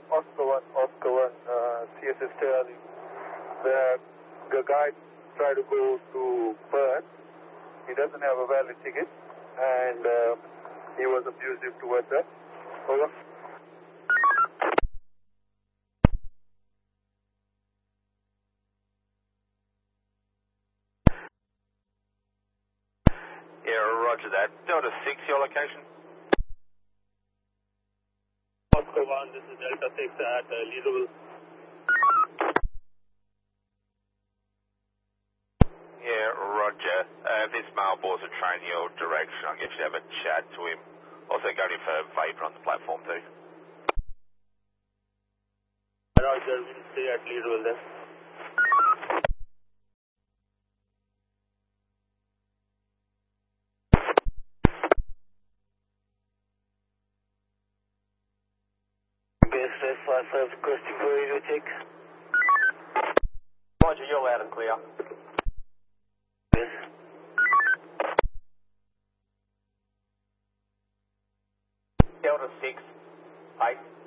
Oscar 1, CSS Charlie. The guy tried to go to Perth. He doesn't have a valid ticket, and he was abusive towards us. Over. Yeah, roger that. Delta 6, your location? Oscar 1, this is Delta 6 at Leesville. Yeah, roger. This mailboard's a train your direction. I'll get you to have a chat to him. Also got him for vapor on the platform too. Roger, we'll stay at Leesville then. BSS 55 requesting for radio check. Roger, you're loud and clear. Yes. Delta 6, 8.